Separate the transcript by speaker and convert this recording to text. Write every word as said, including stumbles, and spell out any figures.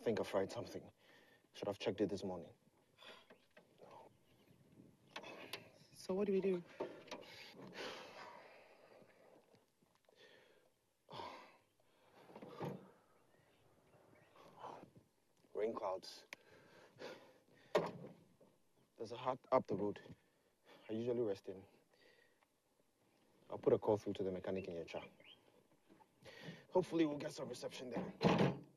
Speaker 1: think I fried something. Should have checked it this morning.
Speaker 2: So what do we do?
Speaker 1: Rain clouds. There's a hut up the road. I usually rest in. I'll put a call through to the mechanic in your chat. Hopefully we'll get some reception there.